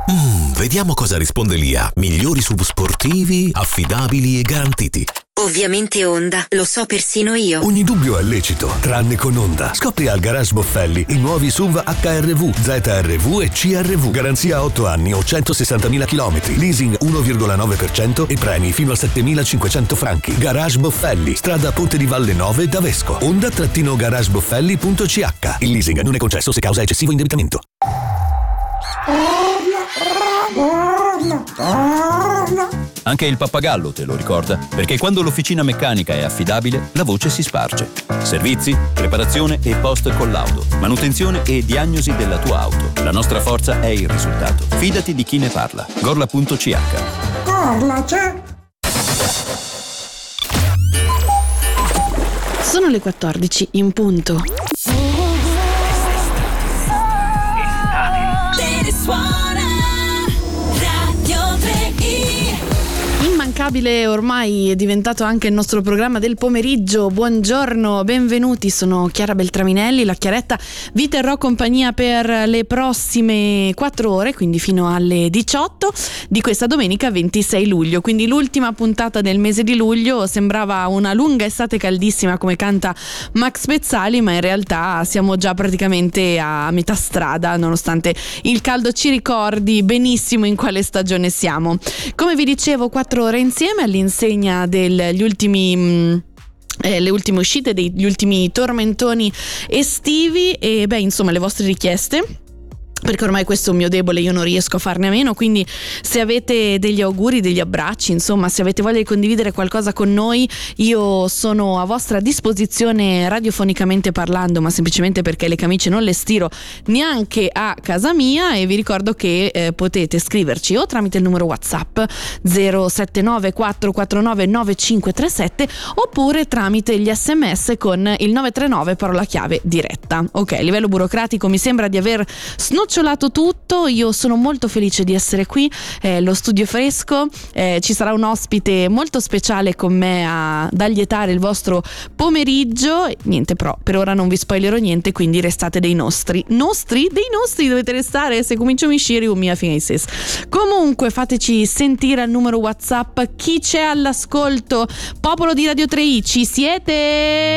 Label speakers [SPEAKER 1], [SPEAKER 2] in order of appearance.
[SPEAKER 1] Vediamo cosa risponde Lia. Migliori SUV sportivi, affidabili e garantiti.
[SPEAKER 2] Ovviamente Honda, lo so persino io.
[SPEAKER 3] Ogni dubbio è lecito, tranne con Honda. Scopri al Garage Boffelli i nuovi SUV HRV, ZRV e CRV. Garanzia 8 anni o 160.000 km. Leasing 1,9% e premi fino a 7.500 franchi. Garage Boffelli, strada Ponte di Valle 9 da Vesco. Honda-garageboffelli.ch. Il leasing non è concesso se causa eccessivo indebitamento.
[SPEAKER 4] Anche il pappagallo te lo ricorda, perché quando l'officina meccanica è affidabile, la voce si sparge. Servizi, preparazione e post collaudo, manutenzione e diagnosi della tua auto. La nostra forza è il risultato. Fidati di chi ne parla. Gorla.ch.
[SPEAKER 5] Gorla c'è.
[SPEAKER 6] Sono le 14 in punto. Immancabile ormai è diventato anche il nostro programma del pomeriggio. Buongiorno, benvenuti, sono Chiara Beltraminelli, la Chiaretta. Vi terrò compagnia per le prossime 4 ore, quindi fino alle 18 di questa domenica 26 luglio, quindi l'ultima puntata del mese di luglio. Sembrava una lunga estate caldissima come canta Max Pezzali, ma in realtà siamo già praticamente a metà strada, nonostante il caldo ci ricordi benissimo in quale stagione siamo. Come vi dicevo, 4 ore insieme all'insegna degli ultimi le ultime uscite, degli ultimi tormentoni estivi e insomma le vostre richieste, perché ormai questo è un mio debole, io non riesco a farne a meno. Quindi se avete degli auguri, degli abbracci, insomma se avete voglia di condividere qualcosa con noi, io sono a vostra disposizione radiofonicamente parlando, ma semplicemente perché le camicie non le stiro neanche a casa mia. E vi ricordo che potete scriverci o tramite il numero WhatsApp 079 449 9537 oppure tramite gli SMS con il 939 parola chiave diretta. Ok, a livello burocratico mi sembra di aver snocciolato tutto. Io sono molto felice di essere qui, lo studio fresco, ci sarà un ospite molto speciale con me ad allietare il vostro pomeriggio. Niente, però per ora non vi spoilerò niente, quindi restate dei nostri dovete restare. Se comincio a uscire un mia fine ses. Comunque fateci sentire al numero WhatsApp chi c'è all'ascolto. Popolo di Radio 3i, ci siete?